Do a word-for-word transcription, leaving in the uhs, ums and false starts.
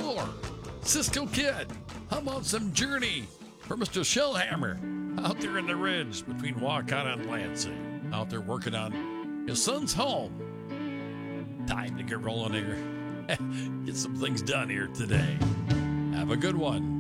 more. Cisco Kid, how about some Journey for Mister Shellhammer out there in the ridge between Walcott and Lansing, out there working on his son's home. Time to get rolling here. Get some things done here today. Have a good one.